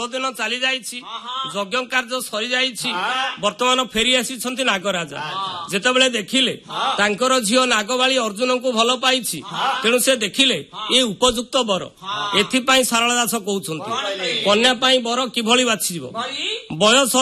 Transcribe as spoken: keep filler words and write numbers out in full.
ଦିନ ଚାଲି ଯାଇଛି, ଯଜ୍ଞ କାର୍ଯ୍ୟ ସରି ଯାଇଛି, ବର୍ତ୍ତମାନ ଫେରି ଆସିଛନ୍ତି ନାଗରାଜା। ଯେତେବେଳେ ଦେଖିଲେ ତାଙ୍କର ଝିଅ ନାଗବାଳି ଅର୍ଜୁନଙ୍କୁ ଭଲ ପାଇଛି, ତେଣୁ ସେ ଦେଖିଲେ ଏ ଉପଯୁକ୍ତ ବର। ଏଥିପାଇଁ ସାରଳା ଦାସ କହୁଛନ୍ତି କନ୍ୟା ପାଇଁ ବର କିଭଳି ବାଛିଯିବ। ବୟସ